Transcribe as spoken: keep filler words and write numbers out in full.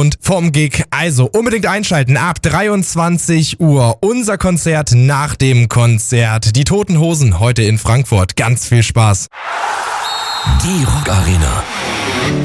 Hintergrund vom Gig. Also unbedingt einschalten ab dreiundzwanzig Uhr. Unser Konzert nach dem Konzert. Die Toten Hosen heute in Frankfurt. Ganz viel Spaß. Die Rock Arena.